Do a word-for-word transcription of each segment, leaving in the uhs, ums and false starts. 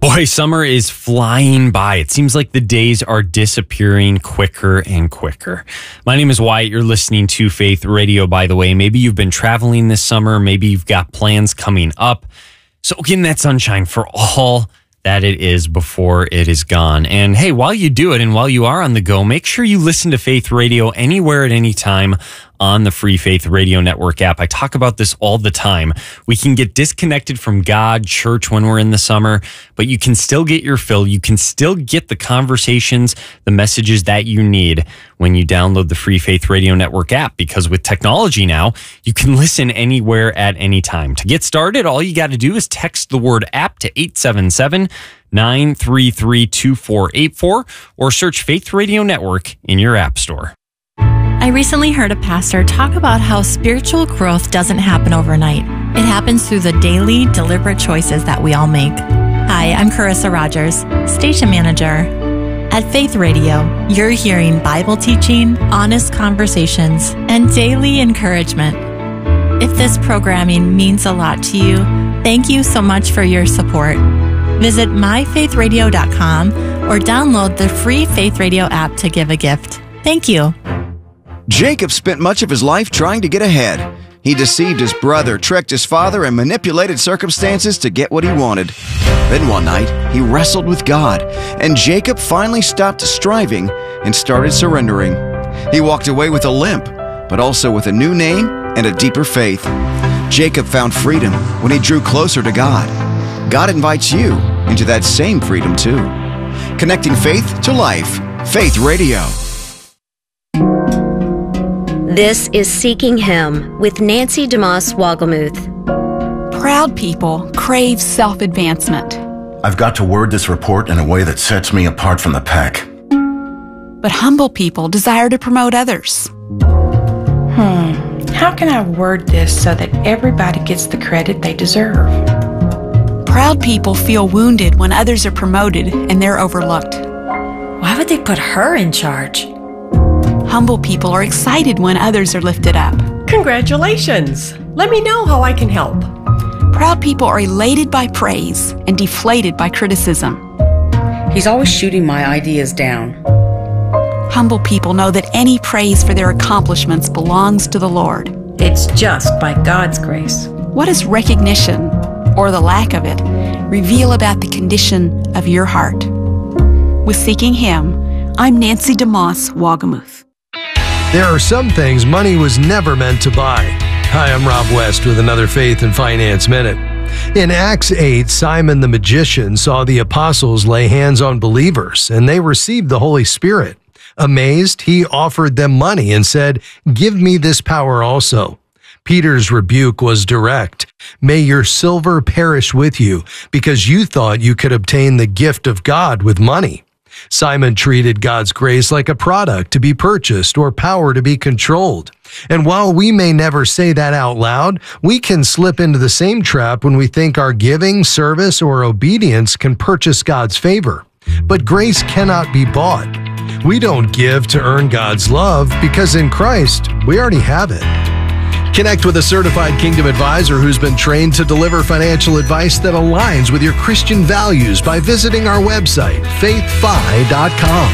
Boy, summer is flying by. It seems like the days are disappearing quicker and quicker. My name is Wyatt. You're listening to Faith Radio, by the way. Maybe you've been traveling this summer. Maybe you've got plans coming up. Soak in that sunshine for all that it is before it is gone. And hey, while you do it and while you are on the go, make sure you listen to Faith Radio anywhere at any time on the free Faith Radio Network app. I talk about this all the time. We can get disconnected from God, church when we're in the summer, but you can still get your fill. You can still get the conversations, the messages that you need when you download the free Faith Radio Network app, because with technology now, you can listen anywhere at any time. To get started, all you got to do is text the word app to eight seven seven, nine three three, two four eight four or search Faith Radio Network in your app store. I recently heard a pastor talk about how spiritual growth doesn't happen overnight. It happens through the daily, deliberate choices that we all make. Hi, I'm Carissa Rogers, station manager. At Faith Radio, you're hearing Bible teaching, honest conversations, and daily encouragement. If this programming means a lot to you, thank you so much for your support. Visit my faith radio dot com or download the free Faith Radio app to give a gift. Thank you. Jacob spent much of his life trying to get ahead. He deceived his brother, tricked his father, and manipulated circumstances to get what he wanted. Then one night, he wrestled with God, and Jacob finally stopped striving and started surrendering. He walked away with a limp, but also with a new name and a deeper faith. Jacob found freedom when he drew closer to God. God invites you into that same freedom too. Connecting faith to life. Faith Radio. This is Seeking Him with Nancy DeMoss Wogelmuth. Proud people crave self-advancement. I've got to word this report in a way that sets me apart from the pack. But humble people desire to promote others. Hmm, how can I word this so that everybody gets the credit they deserve? Proud people feel wounded when others are promoted and they're overlooked. Why would they put her in charge? Humble people are excited when others are lifted up. Congratulations! Let me know how I can help. Proud people are elated by praise and deflated by criticism. He's always shooting my ideas down. Humble people know that any praise for their accomplishments belongs to the Lord. It's just by God's grace. What does recognition, or the lack of it, reveal about the condition of your heart? With Seeking Him, I'm Nancy DeMoss Wogelmuth. There are some things money was never meant to buy. Hi, I'm Rob West with another Faith and Finance Minute. In Acts eight, Simon the magician saw the apostles lay hands on believers, and they received the Holy Spirit. Amazed, he offered them money and said, "Give me this power also." Peter's rebuke was direct. "May your silver perish with you, because you thought you could obtain the gift of God with money." Simon treated God's grace like a product to be purchased or power to be controlled. And while we may never say that out loud, we can slip into the same trap when we think our giving, service, or obedience can purchase God's favor. But grace cannot be bought. We don't give to earn God's love, because in Christ, we already have it. Connect with a certified Kingdom advisor who's been trained to deliver financial advice that aligns with your Christian values by visiting our website, faith fi dot com.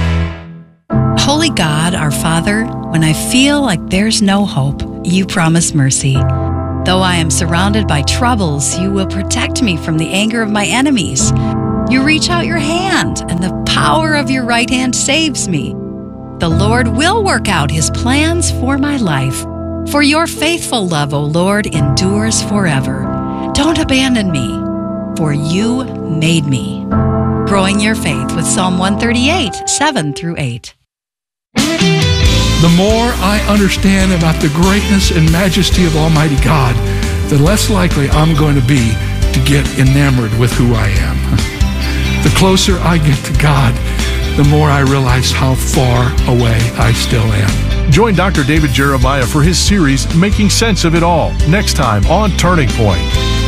Holy God, our Father, when I feel like there's no hope, you promise mercy. Though I am surrounded by troubles, you will protect me from the anger of my enemies. You reach out your hand, and the power of your right hand saves me. The Lord will work out his plans for my life. For your faithful love, O Lord, endures forever. Don't abandon me, for you made me. Growing your faith with Psalm one thirty-eight, seven through eight. The more I understand about the greatness and majesty of Almighty God, the less likely I'm going to be to get enamored with who I am. The closer I get to God, the more I realize how far away I still am. Join Doctor David Jeremiah for his series, Making Sense of It All, next time on Turning Point.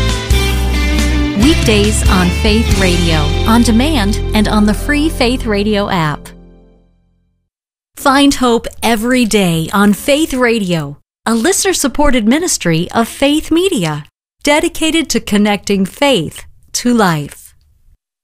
Weekdays on Faith Radio, on demand, and on the free Faith Radio app. Find hope every day on Faith Radio, a listener-supported ministry of Faith Media, dedicated to connecting faith to life.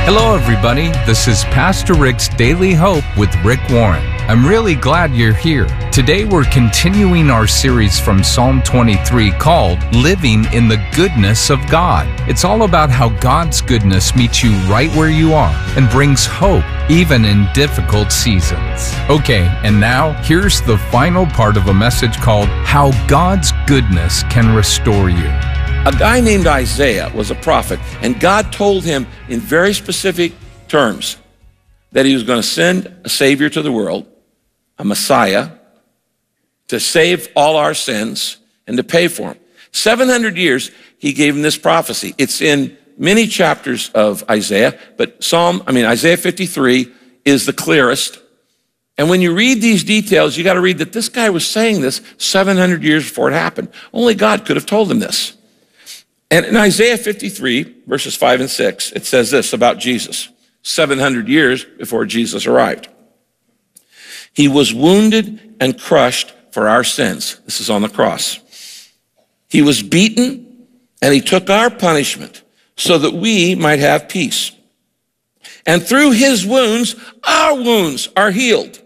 Hello, everybody. This is Pastor Rick's Daily Hope with Rick Warren. I'm really glad you're here. Today, we're continuing our series from Psalm twenty-three called Living in the Goodness of God. It's all about how God's goodness meets you right where you are and brings hope even in difficult seasons. Okay, and now here's the final part of a message called How God's Goodness Can Restore You. A guy named Isaiah was a prophet, and God told him in very specific terms that he was going to send a Savior to the world, a Messiah, to save all our sins and to pay for them. seven hundred years, he gave him this prophecy. It's in many chapters of Isaiah, but Psalm, I mean, Isaiah fifty-three is the clearest. And when you read these details, you got to read that this guy was saying this seven hundred years before it happened. Only God could have told him this. And in Isaiah fifty-three, verses five and six, it says this about Jesus, seven hundred years before Jesus arrived. He was wounded and crushed for our sins. This is on the cross. He was beaten and he took our punishment so that we might have peace. And through his wounds, our wounds are healed.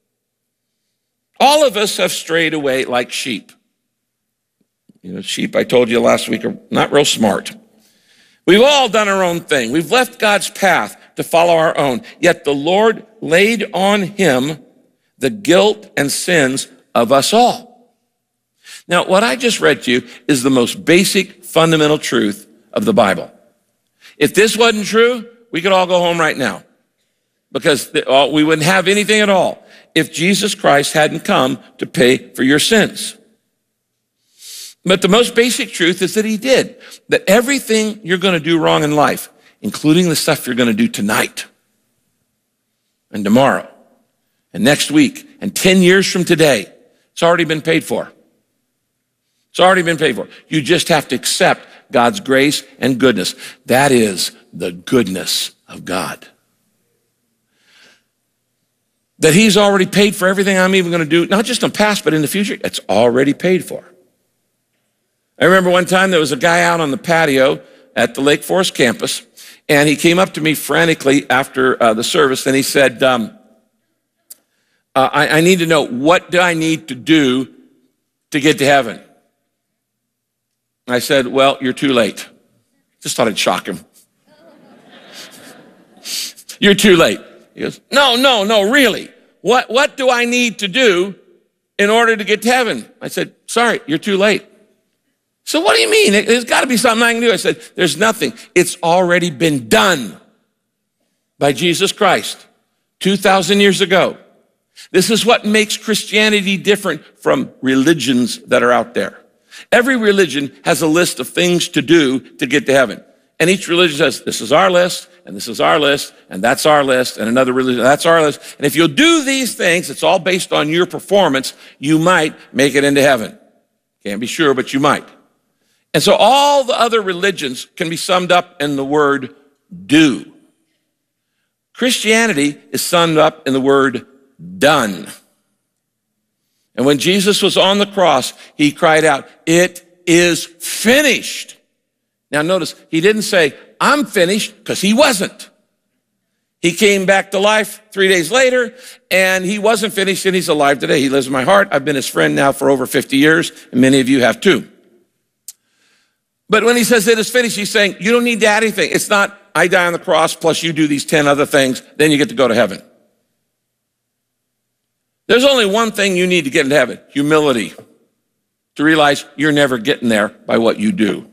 All of us have strayed away like sheep. You know, sheep, I told you last week, are not real smart. We've all done our own thing. We've left God's path to follow our own. Yet the Lord laid on him the guilt and sins of us all. Now, what I just read to you is the most basic, fundamental truth of the Bible. If this wasn't true, we could all go home right now because we wouldn't have anything at all if Jesus Christ hadn't come to pay for your sins. But the most basic truth is that he did. That everything you're going to do wrong in life, including the stuff you're going to do tonight and tomorrow and next week and ten years from today, it's already been paid for. It's already been paid for. You just have to accept God's grace and goodness. That is the goodness of God. That he's already paid for everything I'm even going to do, not just in the past, but in the future. It's already paid for. I remember one time there was a guy out on the patio at the Lake Forest campus, and he came up to me frantically after uh, the service, and he said, um, uh, I, I need to know, what do I need to do to get to heaven? I said, well, you're too late. Just thought I'd shock him. You're too late. He goes, no, no, no, really. What, what do I need to do in order to get to heaven? I said, sorry, you're too late. So what do you mean? There's got to be something I can do. I said, there's nothing. It's already been done by Jesus Christ two thousand years ago. This is what makes Christianity different from religions that are out there. Every religion has a list of things to do to get to heaven. And each religion says, this is our list, and this is our list, and that's our list, and another religion, that's our list. And if you'll do these things, it's all based on your performance, you might make it into heaven. Can't be sure, but you might. And so all the other religions can be summed up in the word do. Christianity is summed up in the word done. And when Jesus was on the cross, he cried out, it is finished. Now notice, he didn't say, I'm finished, because he wasn't. He came back to life three days later, and he wasn't finished, and he's alive today. He lives in my heart. I've been his friend now for over fifty years, and many of you have too. But when he says it is finished, he's saying, you don't need to add anything. It's not, I die on the cross, plus you do these ten other things, then you get to go to heaven. There's only one thing you need to get into heaven, humility. To realize you're never getting there by what you do.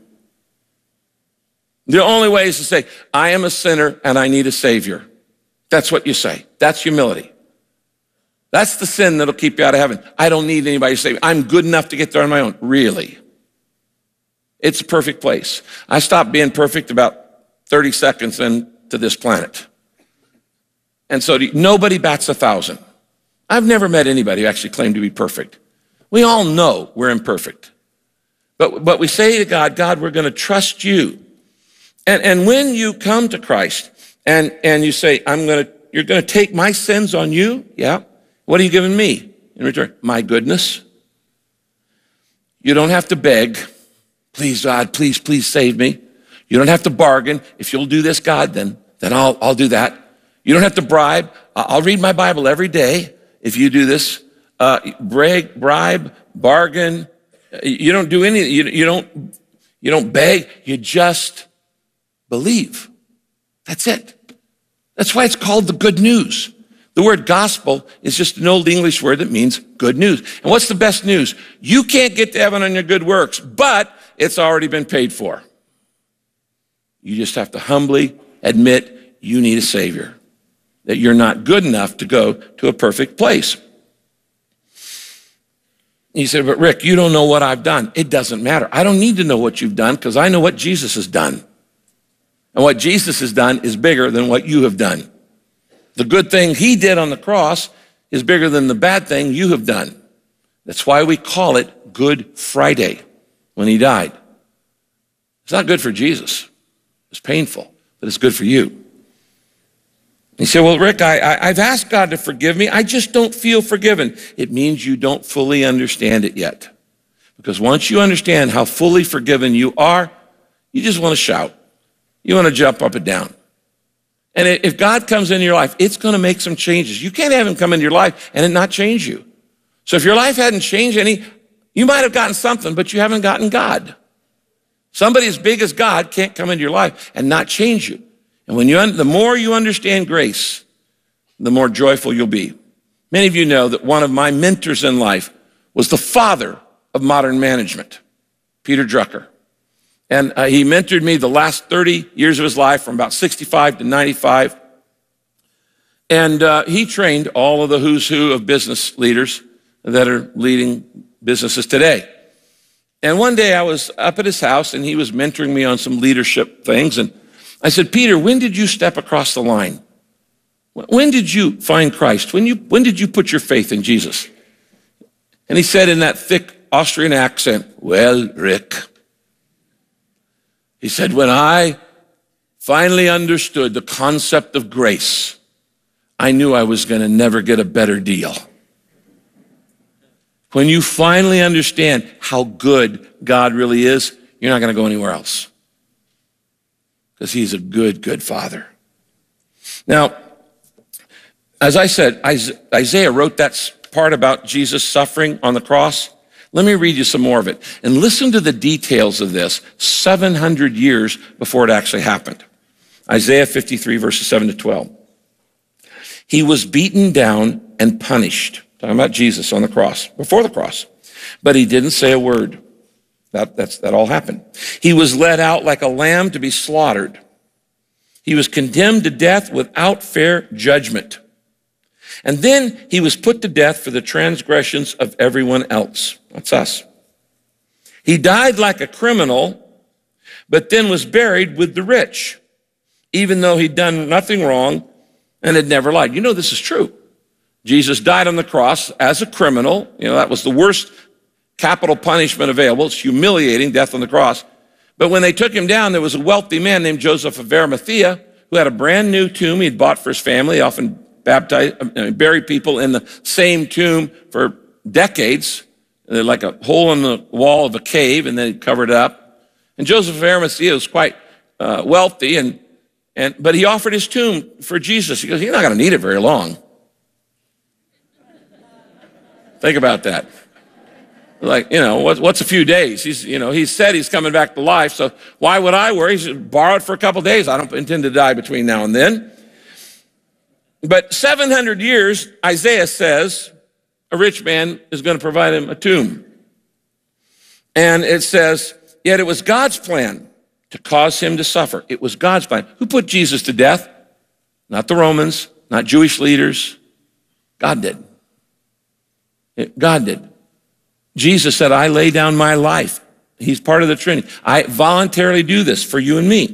The only way is to say, I am a sinner and I need a Savior. That's what you say. That's humility. That's the sin that'll keep you out of heaven. I don't need anybody to save me. I'm good enough to get there on my own. Really? It's a perfect place. I stopped being perfect about thirty seconds into this planet. And so nobody bats a thousand. I've never met anybody who actually claimed to be perfect. We all know we're imperfect. But, but we say to God, God, we're going to trust you. And, and when you come to Christ and, and you say, I'm going to, you're going to take my sins on you. Yeah. What are you giving me in return? My goodness. You don't have to beg. Please, God, please, please save me. You don't have to bargain. If you'll do this, God, then, then I'll, I'll do that. You don't have to bribe. I'll read my Bible every day if you do this. Uh, brag, bribe, bargain. You don't do any, you, you don't, you don't beg. You just believe. That's it. That's why it's called the good news. The word gospel is just an old English word that means good news. And what's the best news? You can't get to heaven on your good works, but it's already been paid for. You just have to humbly admit you need a Savior, that you're not good enough to go to a perfect place. He said, but Rick, you don't know what I've done. It doesn't matter. I don't need to know what you've done because I know what Jesus has done. And what Jesus has done is bigger than what you have done. The good thing he did on the cross is bigger than the bad thing you have done. That's why we call it Good Friday when he died. It's not good for Jesus. It's painful, but it's good for you. He said, well, Rick, I, I, I've asked God to forgive me. I just don't feel forgiven. It means you don't fully understand it yet. Because once you understand how fully forgiven you are, you just want to shout. You want to jump up and down. And if God comes into your life, it's going to make some changes. You can't have him come into your life and it not change you. So if your life hadn't changed any, you might have gotten something, but you haven't gotten God. Somebody as big as God can't come into your life and not change you. And when you, the more you understand grace, the more joyful you'll be. Many of you know that one of my mentors in life was the father of modern management, Peter Drucker. And uh, he mentored me the last thirty years of his life from about sixty-five to ninety-five. And uh, he trained all of the who's who of business leaders that are leading businesses today. And one day I was up at his house and he was mentoring me on some leadership things. And I said, Peter, when did you step across the line? When did you find Christ? When, you, when did you put your faith in Jesus? And he said in that thick Austrian accent, well, Rick, he said, when I finally understood the concept of grace, I knew I was going to never get a better deal. When you finally understand how good God really is, you're not going to go anywhere else. Because he's a good, good father. Now, as I said, Isaiah wrote that part about Jesus suffering on the cross. Let me read you some more of it. And listen to the details of this seven hundred years before it actually happened. Isaiah fifty-three, verses seven to twelve. He was beaten down and punished. Talking about Jesus on the cross, before the cross. But he didn't say a word. That, that's, that all happened. He was led out like a lamb to be slaughtered. He was condemned to death without fair judgment. And then he was put to death for the transgressions of everyone else. That's us. He died like a criminal, but then was buried with the rich, even though he'd done nothing wrong and had never lied. You know this is true. Jesus died on the cross as a criminal. You know, that was the worst capital punishment available. It's humiliating, death on the cross. But when they took him down, there was a wealthy man named Joseph of Arimathea who had a brand new tomb he'd bought for his family, often baptized, uh, buried people in the same tomb for decades, like a hole in the wall of a cave, and then he covered it up. And Joseph of Arimathea was quite uh, wealthy, and, and but he offered his tomb for Jesus. He goes, you're not going to need it very long. Think about that. Like, you know, what, what's a few days? He's, you know, he said he's coming back to life, so why would I worry? He's borrowed for a couple days. I don't intend to die between now and then. But seven hundred years, Isaiah says, a rich man is going to provide him a tomb. And it says, yet it was God's plan to cause him to suffer. It was God's plan. Who put Jesus to death? Not the Romans, not Jewish leaders. God did. God did. Jesus said, I lay down my life. He's part of the Trinity. I voluntarily do this for you and me.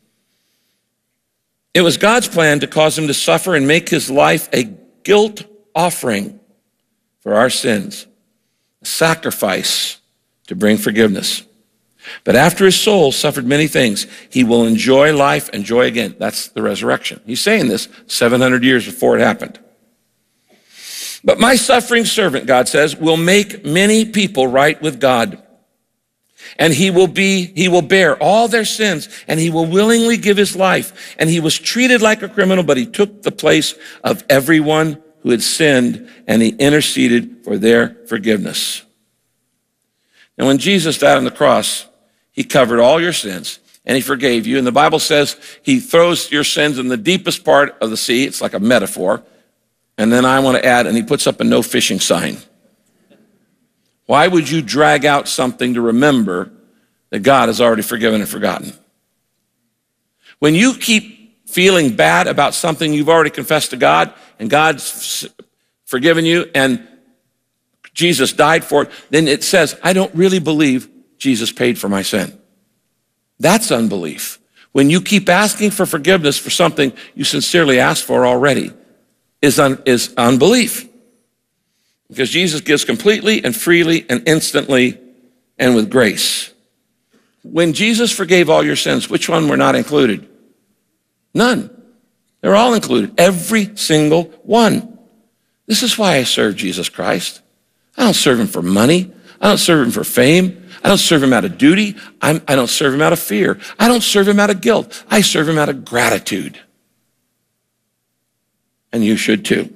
It was God's plan to cause him to suffer and make his life a guilt offering for our sins, a sacrifice to bring forgiveness. But after his soul suffered many things, he will enjoy life and joy again. That's the resurrection. He's saying this seven hundred years before it happened. But my suffering servant, God says, will make many people right with God. And he will be, he will bear all their sins, and he will willingly give his life. And he was treated like a criminal, but he took the place of everyone who had sinned, and he interceded for their forgiveness. And when Jesus died on the cross, he covered all your sins, and he forgave you. And the Bible says he throws your sins in the deepest part of the sea. It's like a metaphor. And then I want to add, and he puts up a no fishing sign. Why would you drag out something to remember that God has already forgiven and forgotten? When you keep feeling bad about something you've already confessed to God, and God's forgiven you, and Jesus died for it, then it says, I don't really believe Jesus paid for my sin. That's unbelief. When you keep asking for forgiveness for something you sincerely asked for already, is, un- is unbelief. Because Jesus gives completely and freely and instantly and with grace. When Jesus forgave all your sins, which one were not included? None. They're all included. Every single one. This is why I serve Jesus Christ. I don't serve him for money. I don't serve him for fame. I don't serve him out of duty. I'm, I don't serve him out of fear. I don't serve him out of guilt. I serve him out of gratitude. And you should too.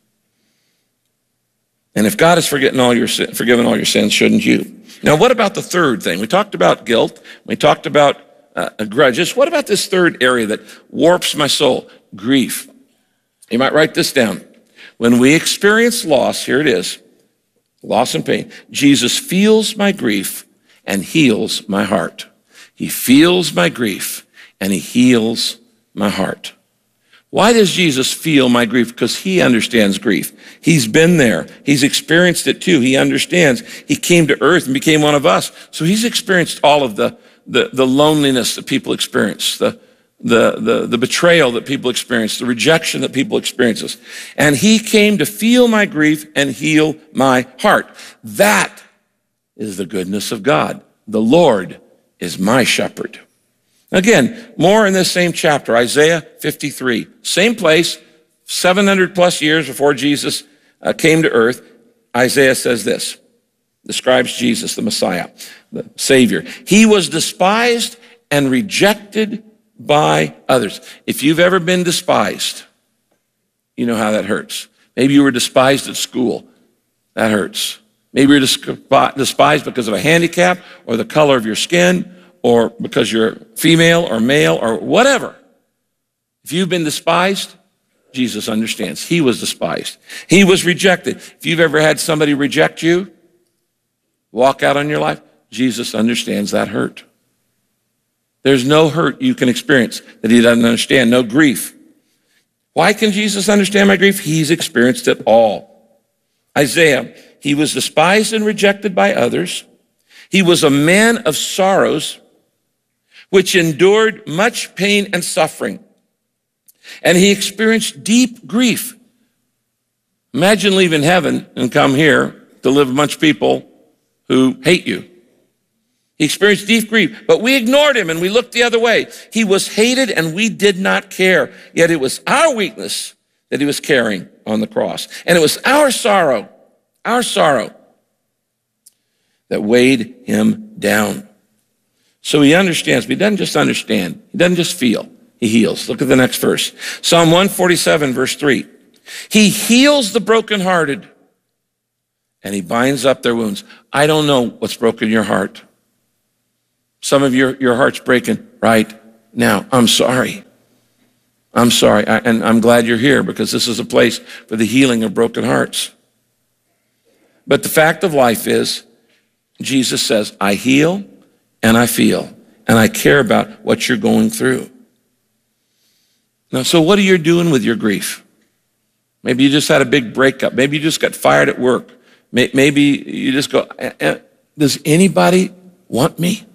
And if God has forgiven all your forgiven all your sins, shouldn't you? Now, what about the third thing? We talked about guilt. We talked about uh, grudges. What about this third area that warps my soul? Grief. You might write this down. When we experience loss, here it is, loss and pain, Jesus feels my grief and heals my heart. He feels my grief and he heals my heart. Why does Jesus feel my grief? Because he understands grief. He's been there. He's experienced it too. He understands. He came to earth and became one of us. So he's experienced all of the, the, the loneliness that people experience, the, the, the, the betrayal that people experience, the rejection that people experience. And he came to feel my grief and heal my heart. That is the goodness of God. The Lord is my shepherd. Again, more in this same chapter, Isaiah fifty-three. Same place, seven hundred plus years before Jesus uh, came to earth. Isaiah says this, describes Jesus, the Messiah, the Savior. He was despised and rejected by others. If you've ever been despised, you know how that hurts. Maybe you were despised at school. That hurts. Maybe you're despised because of a handicap or the color of your skin, or because you're female or male or whatever. If you've been despised, Jesus understands. He was despised. He was rejected. If you've ever had somebody reject you, walk out on your life, Jesus understands that hurt. There's no hurt you can experience that he doesn't understand, no grief. Why can Jesus understand my grief? He's experienced it all. Isaiah, he was despised and rejected by others. He was a man of sorrows, which endured much pain and suffering. And he experienced deep grief. Imagine leaving heaven and come here to live with a bunch of people who hate you. He experienced deep grief, but we ignored him and we looked the other way. He was hated and we did not care. Yet it was our weakness that he was carrying on the cross. And it was our sorrow, our sorrow that weighed him down. So he understands, but he doesn't just understand. He doesn't just feel. He heals. Look at the next verse. Psalm one forty-seven, verse three. He heals the brokenhearted and he binds up their wounds. I don't know what's broken your heart. Some of your, your heart's breaking right now. I'm sorry. I'm sorry. I, and I'm glad you're here because this is a place for the healing of broken hearts. But the fact of life is, Jesus says, I heal and I feel, and I care about what you're going through. Now, so what are you doing with your grief? Maybe you just had a big breakup. Maybe you just got fired at work. Maybe you just go, does anybody want me?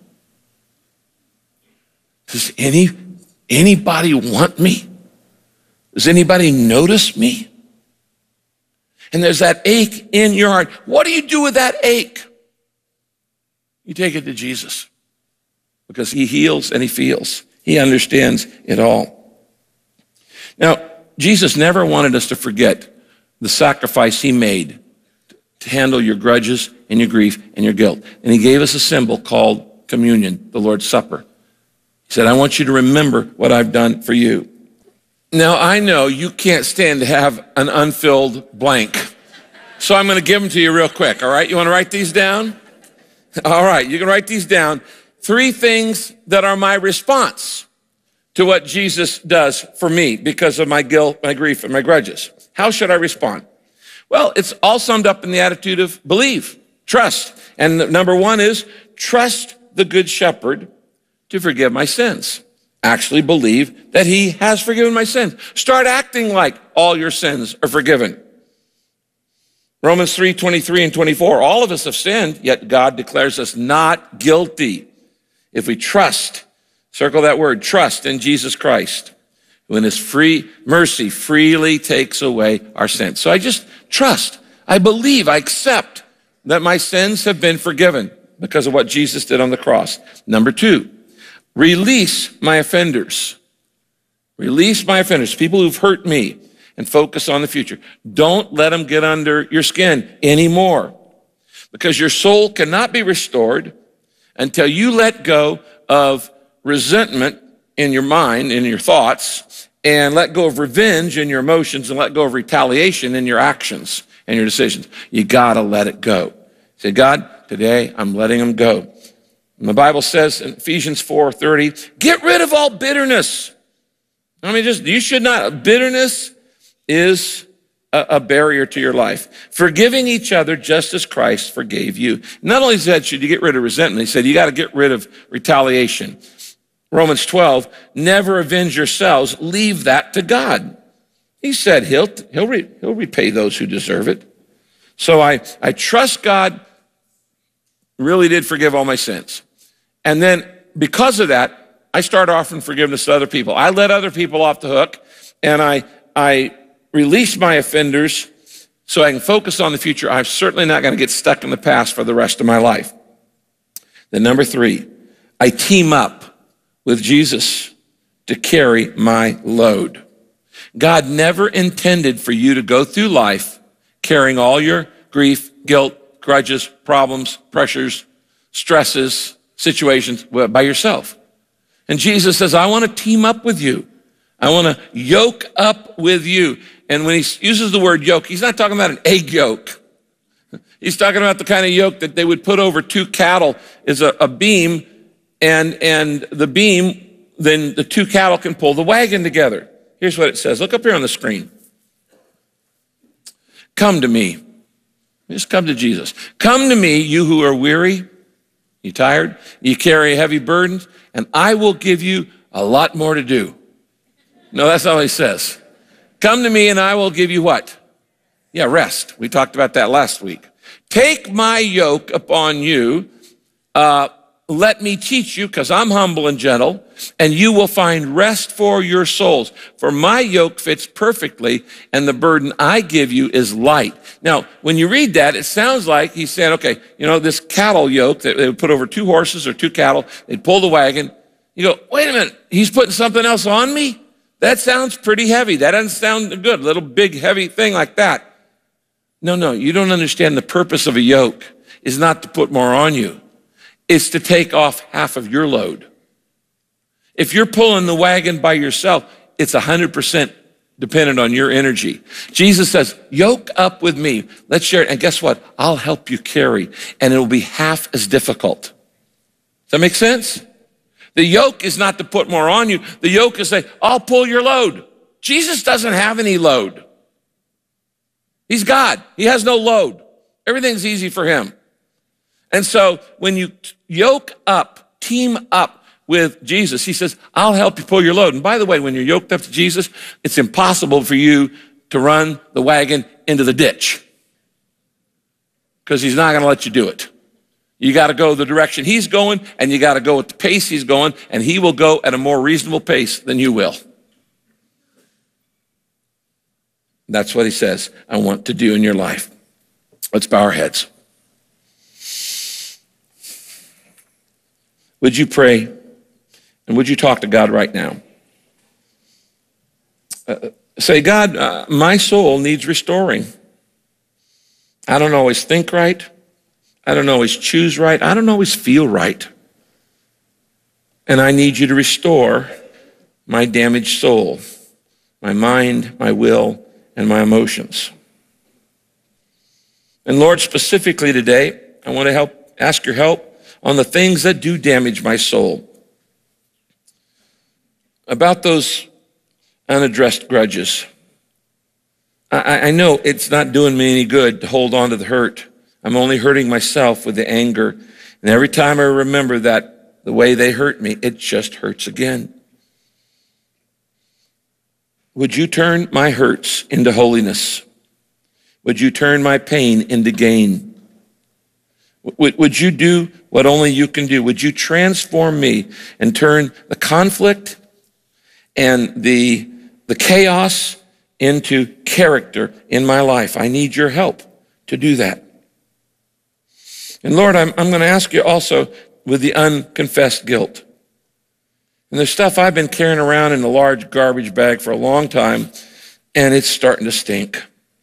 Does any, anybody want me? Does anybody notice me? And there's that ache in your heart. What do you do with that ache? You take it to Jesus because he heals and he feels. He understands it all. Now, Jesus never wanted us to forget the sacrifice he made to handle your grudges and your grief and your guilt. And he gave us a symbol called communion, the Lord's Supper. He said, I want you to remember what I've done for you. Now, I know you can't stand to have an unfilled blank, so I'm going to give them to you real quick, all right? You want to write these down? All right, you can write these down. Three things that are my response to what Jesus does for me because of my guilt, my grief, and my grudges. How should I respond? Well, it's all summed up in the attitude of believe, trust. And number one is trust the Good Shepherd to forgive my sins. Actually believe that he has forgiven my sins. Start acting like all your sins are forgiven. Romans three, twenty-three and twenty-four, all of us have sinned, yet God declares us not guilty if we trust, circle that word, trust in Jesus Christ, who in his free mercy freely takes away our sins. So I just trust, I believe, I accept that my sins have been forgiven because of what Jesus did on the cross. Number two, release my offenders. Release my offenders, people who've hurt me, and focus on the future. Don't let them get under your skin anymore, because your soul cannot be restored until you let go of resentment in your mind, in your thoughts, and let go of revenge in your emotions, and let go of retaliation in your actions and your decisions. You gotta let it go. Say, God, today I'm letting them go. And the Bible says in Ephesians four thirty, get rid of all bitterness. I mean, just, you should not, bitterness is a, a barrier to your life. Forgiving each other just as Christ forgave you. Not only said, should you get rid of resentment, he said, you got to get rid of retaliation. Romans twelve, never avenge yourselves, leave that to God. He said he'll, he'll, re, he'll repay those who deserve it. So I, I trust God really did forgive all my sins. And then because of that, I start offering forgiveness to other people. I let other people off the hook, and I, I release my offenders so I can focus on the future. I'm certainly not going to get stuck in the past for the rest of my life. Then number three, I team up with Jesus to carry my load. God never intended for you to go through life carrying all your grief, guilt, grudges, problems, pressures, stresses, situations by yourself. And Jesus says, I want to team up with you. I want to yoke up with you. And when he uses the word yoke, he's not talking about an egg yolk. He's talking about the kind of yoke that they would put over two cattle is a, a beam, and, and the beam, then the two cattle can pull the wagon together. Here's what it says. Look up here on the screen. Come to me. Just come to Jesus. Come to me, you who are weary, you tired, you carry heavy burdens, and I will give you a lot more to do. No, that's not what he says. Come to me and I will give you what? Yeah, rest. We talked about that last week. Take my yoke upon you. Uh, let me teach you, because I'm humble and gentle, and you will find rest for your souls. For my yoke fits perfectly, and the burden I give you is light. Now, when you read that, it sounds like he's saying, okay, you know, this cattle yoke that they would put over two horses or two cattle, they'd pull the wagon. You go, wait a minute, he's putting something else on me? That sounds pretty heavy. That doesn't sound good. A little big, heavy thing like that. No, no, you don't understand. The purpose of a yoke is not to put more on you. It's to take off half of your load. If you're pulling the wagon by yourself, it's one hundred percent dependent on your energy. Jesus says, yoke up with me. Let's share it. And guess what? I'll help you carry, and it will be half as difficult. Does that make sense? The yoke is not to put more on you. The yoke is to say, I'll pull your load. Jesus doesn't have any load. He's God. He has no load. Everything's easy for him. And so when you yoke up, team up with Jesus, he says, I'll help you pull your load. And by the way, when you're yoked up to Jesus, it's impossible for you to run the wagon into the ditch, because he's not going to let you do it. You got to go the direction he's going, and you got to go at the pace he's going, and he will go at a more reasonable pace than you will. That's what he says, I want to do in your life. Let's bow our heads. Would you pray, and would you talk to God right now? Uh, say, God, uh, my soul needs restoring. I don't always think right. I don't always choose right. I don't always feel right. And I need you to restore my damaged soul, my mind, my will, and my emotions. And Lord, specifically today, I want to help, ask your help on the things that do damage my soul. About those unaddressed grudges. I, I know it's not doing me any good to hold on to the hurt. I'm only hurting myself with the anger. And every time I remember that, the way they hurt me, it just hurts again. Would you turn my hurts into holiness? Would you turn my pain into gain? Would, would you do what only you can do? Would you transform me and turn the conflict and the, the chaos into character in my life? I need your help to do that. And Lord, I'm, I'm going to ask you also with the unconfessed guilt. And there's stuff I've been carrying around in a large garbage bag for a long time, and it's starting to stink.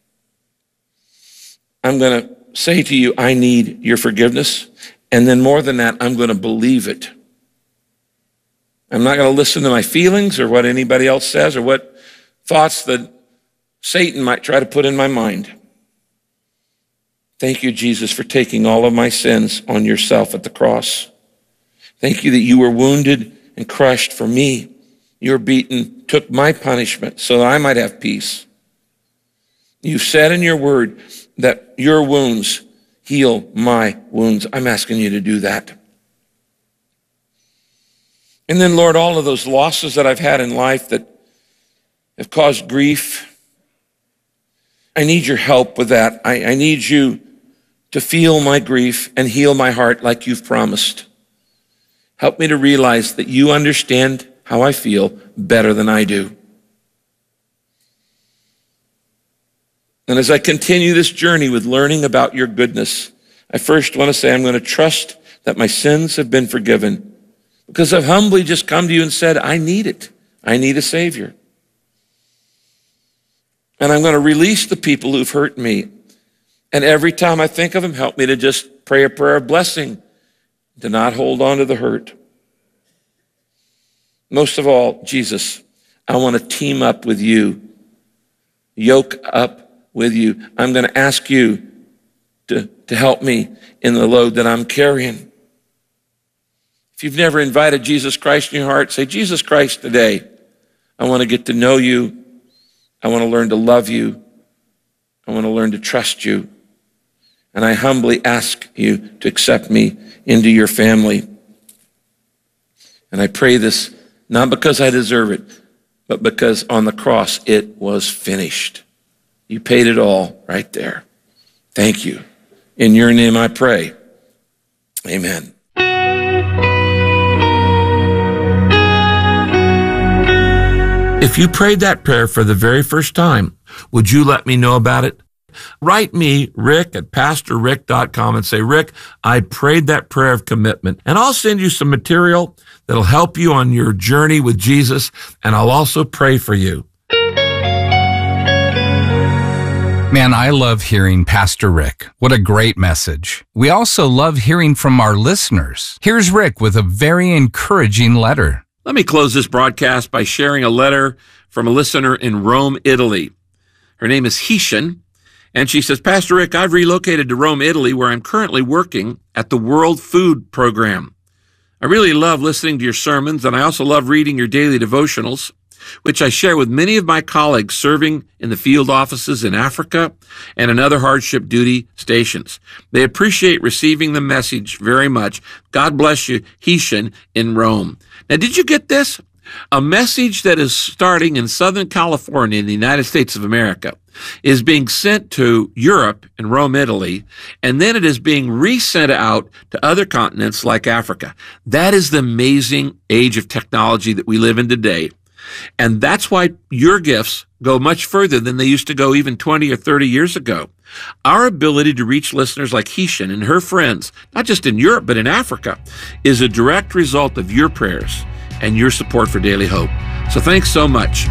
I'm going to say to you, I need your forgiveness. And then more than that, I'm going to believe it. I'm not going to listen to my feelings or what anybody else says or what thoughts that Satan might try to put in my mind. Thank you, Jesus, for taking all of my sins on yourself at the cross. Thank you that you were wounded and crushed for me. You were beaten, took my punishment so that I might have peace. You said in your word that your wounds heal my wounds. I'm asking you to do that. And then, Lord, all of those losses that I've had in life that have caused grief, I need your help with that. I, I need you to feel my grief and heal my heart like you've promised. Help me to realize that you understand how I feel better than I do. And as I continue this journey with learning about your goodness, I first want to say I'm going to trust that my sins have been forgiven because I've humbly just come to you and said, I need it. I need a Savior. And I'm going to release the people who've hurt me. And every time I think of them, help me to just pray a prayer of blessing, to not hold on to the hurt. Most of all, Jesus, I want to team up with you, yoke up with you. I'm going to ask you to, to help me in the load that I'm carrying. If you've never invited Jesus Christ in your heart, say, Jesus Christ, today, I want to get to know you. I want to learn to love you. I want to learn to trust you. And I humbly ask you to accept me into your family. And I pray this not because I deserve it, but because on the cross it was finished. You paid it all right there. Thank you. In your name I pray. Amen. If you prayed that prayer for the very first time, would you let me know about it? Write me, Rick, at pastor rick dot com and say, Rick, I prayed that prayer of commitment. And I'll send you some material that'll help you on your journey with Jesus, and I'll also pray for you. Man, I love hearing Pastor Rick. What a great message. We also love hearing from our listeners. Here's Rick with a very encouraging letter. Let me close this broadcast by sharing a letter from a listener in Rome, Italy. Her name is Hishan, and she says, Pastor Rick, I've relocated to Rome, Italy, where I'm currently working at the World Food Program. I really love listening to your sermons, and I also love reading your daily devotionals, which I share with many of my colleagues serving in the field offices in Africa and in other hardship duty stations. They appreciate receiving the message very much. God bless you, Hishan in Rome. Now, did you get this? A message that is starting in Southern California in the United States of America is being sent to Europe and Rome, Italy, and then it is being resent out to other continents like Africa. That is the amazing age of technology that we live in today. And that's why your gifts go much further than they used to go even twenty or thirty years ago. Our ability to reach listeners like Hishan and her friends, not just in Europe, but in Africa, is a direct result of your prayers and your support for Daily Hope. So thanks so much.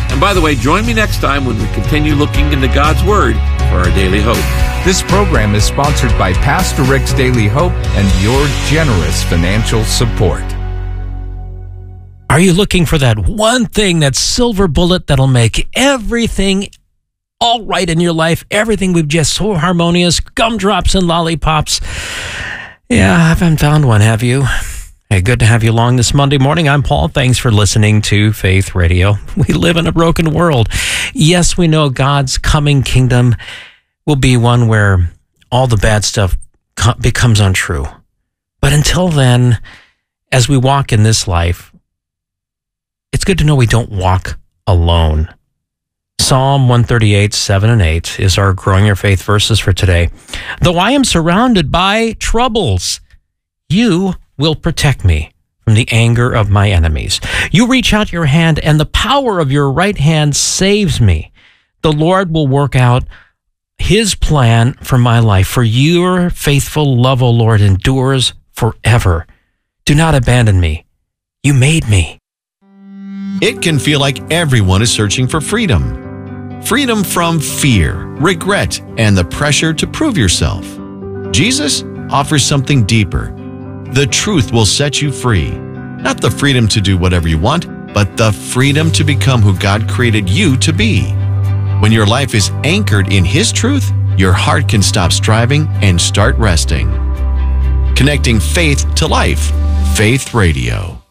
And by the way, join me next time when we continue looking into God's Word for our daily hope. This program is sponsored by Pastor Rick's Daily Hope and your generous financial support. Are you looking for that one thing, that silver bullet that'll make everything all right in your life? Everything we've just so harmonious, gumdrops and lollipops. Yeah, I haven't found one, have you? Hey, good to have you along this Monday morning. I'm Paul. Thanks for listening to Faith Radio. We live in a broken world. Yes, we know God's coming kingdom will be one where all the bad stuff co- becomes untrue. But until then, as we walk in this life, it's good to know we don't walk alone. Psalm one thirty-eight, seven and eight is our Growing Your Faith verses for today. Though I am surrounded by troubles, you will protect me from the anger of my enemies. You reach out your hand, and the power of your right hand saves me. The Lord will work out his plan for my life. For your faithful love, O Lord, endures forever. Do not abandon me. You made me. It can feel like everyone is searching for freedom. Freedom from fear, regret, and the pressure to prove yourself. Jesus offers something deeper. The truth will set you free. Not the freedom to do whatever you want, but the freedom to become who God created you to be. When your life is anchored in His truth, your heart can stop striving and start resting. Connecting faith to life. Faith Radio.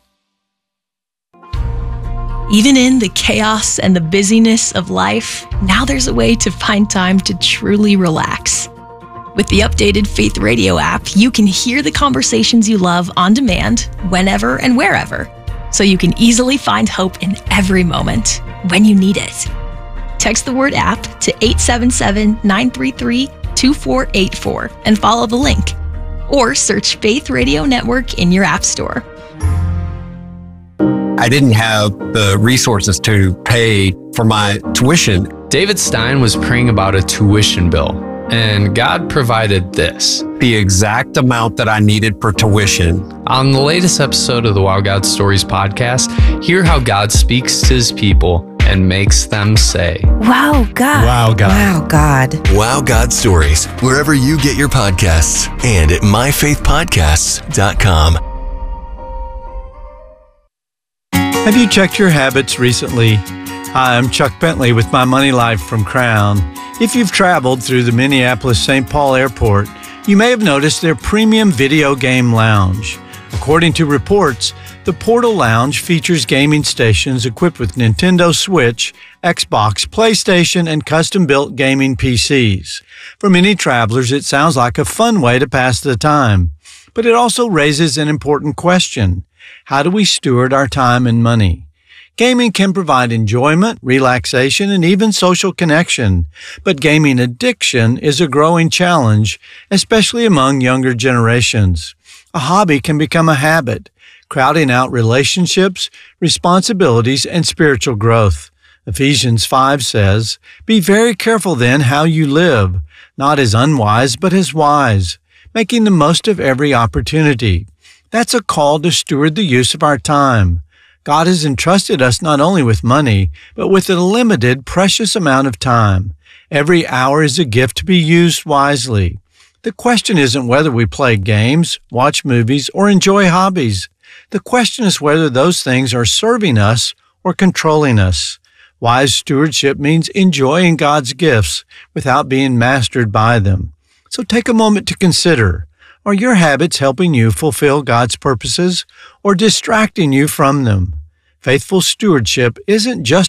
Even in the chaos and the busyness of life, now there's a way to find time to truly relax. With the updated Faith Radio app, you can hear the conversations you love on demand, whenever and wherever, so you can easily find hope in every moment when you need it. Text the word app to eight seven seven, nine three three, two four eight four and follow the link, or search Faith Radio Network in your app store. I didn't have the resources to pay for my tuition. David Stein was praying about a tuition bill, and God provided this. The exact amount that I needed for tuition. On the latest episode of the Wow God Stories podcast, hear how God speaks to his people and makes them say, Wow God. Wow God. Wow God. Wow God Stories, wherever you get your podcasts and at my faith podcasts dot com. Have you checked your habits recently? Hi, I'm Chuck Bentley with My Money Life from Crown. If you've traveled through the Minneapolis-Saint Paul Airport, you may have noticed their premium video game lounge. According to reports, the Portal Lounge features gaming stations equipped with Nintendo Switch, Xbox, PlayStation, and custom-built gaming P Cs. For many travelers, it sounds like a fun way to pass the time. But it also raises an important question. How do we steward our time and money? Gaming can provide enjoyment, relaxation, and even social connection, but gaming addiction is a growing challenge, especially among younger generations. A hobby can become a habit, crowding out relationships, responsibilities, and spiritual growth. Ephesians five says, "Be very careful then how you live, not as unwise but as wise, making the most of every opportunity." That's a call to steward the use of our time. God has entrusted us not only with money, but with a limited, precious amount of time. Every hour is a gift to be used wisely. The question isn't whether we play games, watch movies, or enjoy hobbies. The question is whether those things are serving us or controlling us. Wise stewardship means enjoying God's gifts without being mastered by them. So take a moment to consider, are your habits helping you fulfill God's purposes or distracting you from them? Faithful stewardship isn't just